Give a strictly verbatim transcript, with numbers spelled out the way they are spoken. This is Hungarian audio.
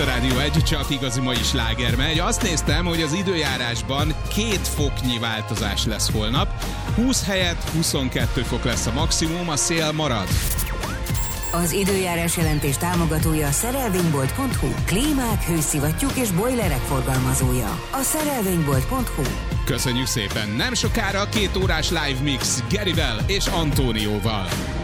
a Rádió egy, csak igazi mai sláger megy. Azt néztem, hogy az időjárásban két foknyi változás lesz holnap. húsz helyett huszonkettő fok lesz a maximum, a szél marad. Az időjárás jelentés támogatója a szerelvénybolt pont hu. Klímák, hőszivattyúk és bojlerek forgalmazója. A szerelvénybolt pont hu. Köszönjük szépen! Nem sokára két órás live mix Gerivel és Antónióval.